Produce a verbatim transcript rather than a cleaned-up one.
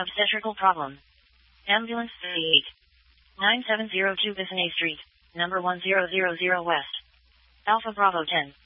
Obstetrical problem. Ambulance thirty-eight. nine seven zero two Bissonnais Street, number one zero zero zero West. Alpha Bravo ten.